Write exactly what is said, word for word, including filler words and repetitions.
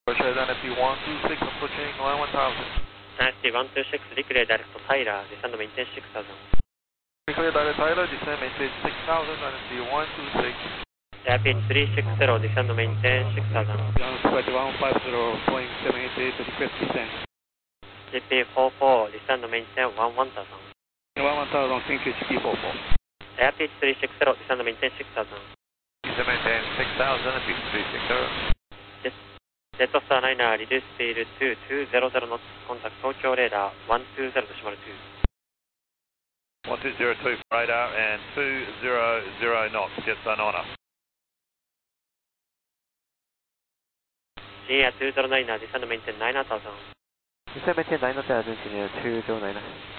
Roger, Dynasty one two six, approaching line one thousand. Dynasty one two six, declare direct to Tyler, descend maintain six thousand. Declare direct Tyler, descend maintain six thousand, Dynasty one two six. Airpin three six zero, descend maintain six thousand. Ground one five zero, Boeing seven eight eight, request descent. G P four four, descend maintain one one thousand. one one thousand, thank you, G P four four. Airpin three six zero, descend maintain six thousand. Descend maintain six thousand, Airpin three six zero. Jetstar Niner, reduce speed to two hundred knots, contact Tokyo radar one two zero two. one two zero two radar and two hundred knots, Jetstar Niner. G A two zero nine, descend maintain nine thousand. Descend maintain nine thousand, engineer two zero nine.